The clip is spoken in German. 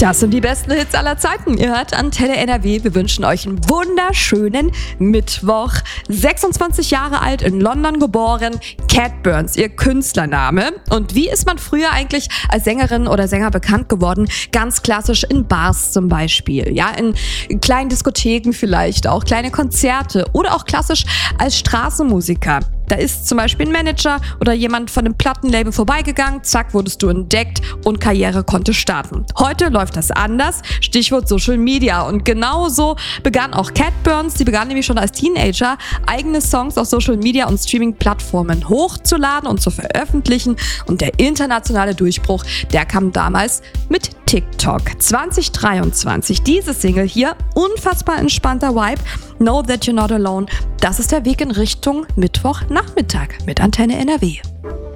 Das sind die besten Hits aller Zeiten. Ihr hört Antenne NRW. Wir wünschen euch einen wunderschönen Mittwoch. 26 Jahre alt, in London geboren, Cat Burns, ihr Künstlername. Und wie ist man früher eigentlich als Sängerin oder Sänger bekannt geworden? Ganz klassisch in Bars zum Beispiel, ja, in kleinen Diskotheken vielleicht auch, kleine Konzerte oder auch klassisch als Straßenmusiker. Da ist zum Beispiel ein Manager oder jemand von einem Plattenlabel vorbeigegangen, zack, wurdest du entdeckt und Karriere konnte starten. Heute läuft das anders, Stichwort Social Media. Und genauso begann auch Cat Burns. Sie begann nämlich schon als Teenager, eigene Songs auf Social Media und Streaming-Plattformen hochzuladen und zu veröffentlichen. Und der internationale Durchbruch, der kam damals mit TikTok. 2023, diese Single hier, unfassbar entspannter Vibe, Know That You're Not Alone. Das ist der Weg in Richtung Mittwochnachmittag mit Antenne NRW.